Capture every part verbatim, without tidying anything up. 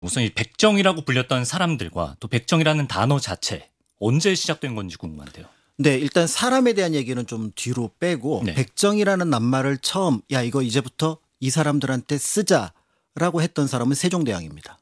우선 이 백정이라고 불렸던 사람들과 또 백정이라는 단어 자체 언제 시작된 건지 궁금한데요. 네, 일단 사람에 대한 얘기는 좀 뒤로 빼고 네. 백정이라는 낱말을 처음 야 이거 이제부터 이 사람들한테 쓰자라고 했던 사람은 세종대왕입니다.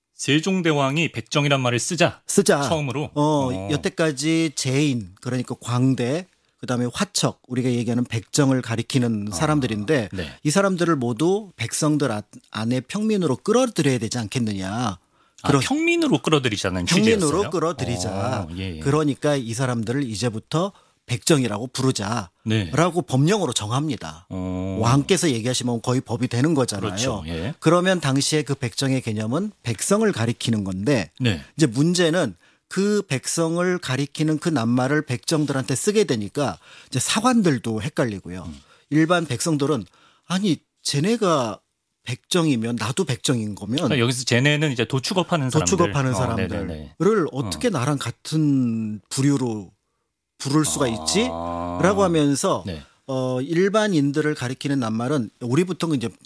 세종대왕이 백정이란 말을 쓰자. 쓰자. 처음으로. 어, 어. 여태까지 제인 그러니까 광대 그다음에 화척 우리가 얘기하는 백정을 가리키는 사람들인데 네. 이 사람들을 모두 백성들 아- 안에 평민으로 끌어들여야 되지 않겠느냐. 아, 그런 평민으로 끌어들이자는 평민으로 취지였어요? 끌어들이자. 어, 예, 예. 그러니까 이 사람들을 이제부터 백정이라고 부르자라고 네. 법령으로 정합니다. 어. 왕께서 얘기하시면 거의 법이 되는 거잖아요. 그렇죠. 예. 그러면 당시에 그 백정의 개념은 백성을 가리키는 건데 네. 이제 문제는 그 백성을 가리키는 그 낱말을 백정들한테 쓰게 되니까 이제 사관들도 헷갈리고요. 음. 일반 백성들은 아니 쟤네가 백정이면 나도 백정인 거면 그러니까 여기서 쟤네는 이제 도축업하는 사람들. 도축업하는 어, 사람들을 네네네. 어떻게 나랑 같은 부류로 부를 수가 있지? 아. 라고 하면서 네. 어, 일반인들을 가리키는 낱말은 우리부터는 이제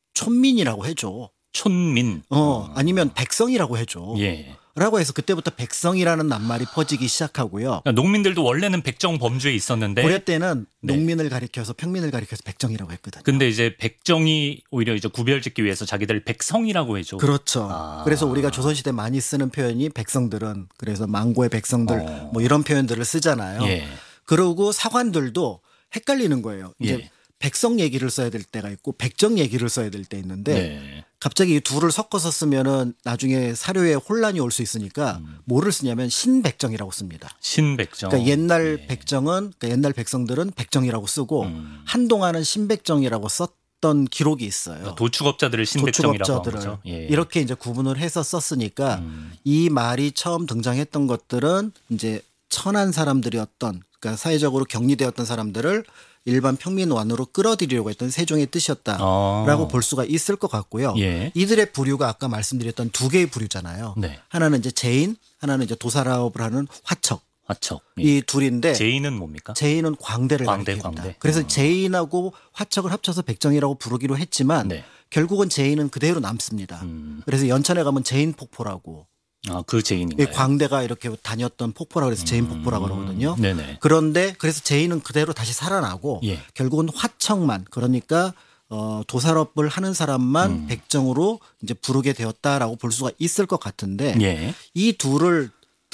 촌민이라고 해줘. 촌민. 어, 아니면 백성이라고 해줘. 예. 라고 해서 그때부터 백성이라는 낱말이 퍼지기 시작하고요. 그러니까 농민들도 원래는 백정 범주에 있었는데. 고려 때는 네. 농민을 가리켜서 평민을 가리켜서 백정이라고 했거든요. 근데 이제 백정이 오히려 이제 구별짓기 위해서 자기들 백성이라고 해줘. 그렇죠. 아. 그래서 우리가 조선시대 많이 쓰는 표현이 백성들은 그래서 망고의 백성들 어. 뭐 이런 표현들을 쓰잖아요. 예. 그러고 사관들도 헷갈리는 거예요. 이제 예. 백성 얘기를 써야 될 때가 있고 백정 얘기를 써야 될 때 있는데 네. 갑자기 이 둘을 섞어서 쓰면은 나중에 사료에 혼란이 올 수 있으니까 음. 뭐를 쓰냐면 신백정이라고 씁니다. 신백정. 그러니까 옛날 예. 백정은 그러니까 옛날 백성들은 백정이라고 쓰고 음. 한동안은 신백정이라고 썼던 기록이 있어요. 그러니까 도축업자들을 신백정이라고 한 도축업자들을 거죠. 예. 이렇게 이제 구분을 해서 썼으니까 음. 이 말이 처음 등장했던 것들은 이제 천한 사람들이었던 그러니까 사회적으로 격리되었던 사람들을 일반 평민완으로 끌어들이려고 했던 세종의 뜻이었다라고 어. 볼 수가 있을 것 같고요. 예. 이들의 부류가 아까 말씀드렸던 두 개의 부류잖아요. 네. 하나는 이제 제인, 하나는 이제 도사라업을 하는 화척. 화척. 예. 이 둘인데 제인은 뭡니까? 제인은 광대를 광대, 가리킵니다. 광대. 그래서 어. 제인하고 화척을 합쳐서 백정이라고 부르기로 했지만 네. 결국은 제인은 그대로 남습니다. 음. 그래서 연천에 가면 제인 폭포라고 아, 그 이 제인인가요? 광대가 이렇게 다녔던 폭포라 그래서 제인 폭포라 그러거든요. 음. 네네. 그런데 그래서 제인은 그대로 다시 살아나고 예. 결국은 화척만 그러니까 어, 도살업을 하는 사람만 음. 백정으로 이제 부르게 되었다라고 볼 수가 있을 것 같은데 예. 이 둘을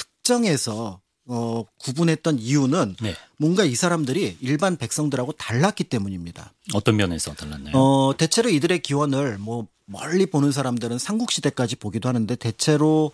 특정해서 어, 구분했던 이유는 네. 뭔가 이 사람들이 일반 백성들하고 달랐기 때문입니다. 어떤 면에서 달랐나요? 어, 대체로 이들의 기원을 뭐 멀리 보는 사람들은 삼국시대까지 보기도 하는데 대체로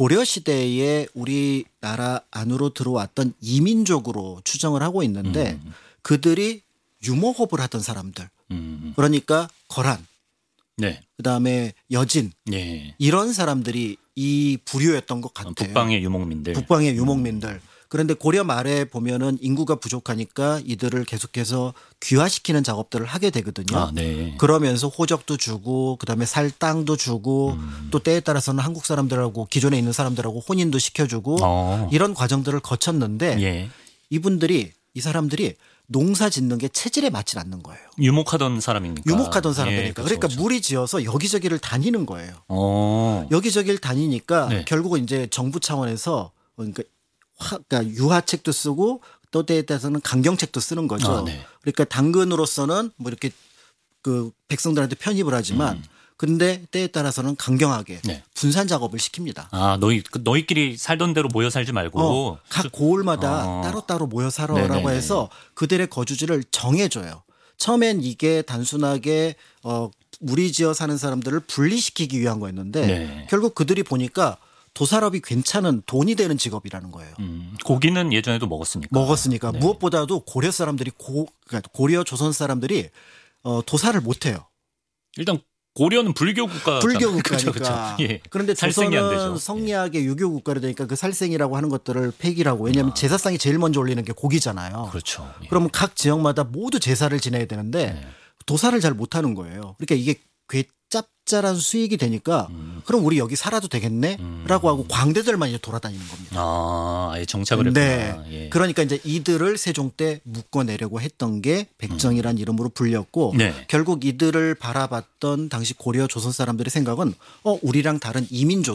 고려시대에 우리나라 안으로 들어왔던 이민족으로 추정을 하고 있는데 음. 그들이 유목업을 하던 사람들 음. 그러니까 거란 네. 그다음에 여진 예. 이런 사람들이 이 부류였던 것 같아요. 북방의 유목민들. 북방의 유목민들. 그런데 고려 말에 보면은 인구가 부족하니까 이들을 계속해서 귀화시키는 작업들을 하게 되거든요. 아, 네. 그러면서 호적도 주고 그다음에 살 땅도 주고 음. 또 때에 따라서는 한국 사람들하고 기존에 있는 사람들하고 혼인도 시켜주고 어. 이런 과정들을 거쳤는데 예. 이분들이 이 사람들이 농사 짓는 게 체질에 맞지 않는 거예요. 유목하던 사람입니까? 유목하던 예, 사람들이니까. 그렇죠, 그러니까 그렇죠. 무리 지어서 여기저기를 다니는 거예요. 어. 여기저기를 다니니까 네. 결국은 이제 정부 차원에서 그러니까, 화, 그러니까 유화책도 쓰고 또 때에 따라서는 강경책도 쓰는 거죠. 아, 네. 그러니까 당근으로서는 뭐 이렇게 그 백성들한테 편입을 하지만 근데 때에 따라서는 강경하게 음. 네. 분산 작업을 시킵니다. 아, 너희 그 너희끼리 살던 대로 모여 살지 말고 어, 각 고을마다 어. 따로따로 모여 살아라고 네네네. 해서 그들의 거주지를 정해줘요. 처음엔 이게 단순하게 어, 무리지어 사는 사람들을 분리시키기 위한 거였는데 네. 결국 그들이 보니까 도살업이 괜찮은 돈이 되는 직업이라는 거예요. 음, 고기는 예전에도 먹었으니까. 먹었으니까 네. 무엇보다도 고려 사람들이 고, 그러니까 고려 조선 사람들이 어, 도살을 못해요. 일단 고려는 불교 국가 불교 그렇죠, 국가니까. 그렇죠. 예. 그런데 살생이 안 조선은 되죠. 예. 성리학의 유교 국가로 되니까 그 살생이라고 하는 것들을 폐기라고 왜냐하면 제사상이 제일 먼저 올리는 게 고기잖아요. 그렇죠. 예. 그러면 각 지역마다 모두 제사를 지내야 되는데 네. 도살을 잘 못하는 거예요. 그러니까 이게 괴- 짭짤한 수익이 되니까 음. 그럼 우리 여기 살아도 되겠네? 음. 라고 하고 광대들만 이제 돌아다니는 겁니다. 아, 아예 정착을 네. 했구나. 예. 그러니까 이제 이들을 세종 때 묶어내려고 했던 게 백정이라는 이름으로 불렸고 네. 결국 이들을 바라봤던 당시 고려 조선 사람들의 생각은 어 우리랑 다른 이민족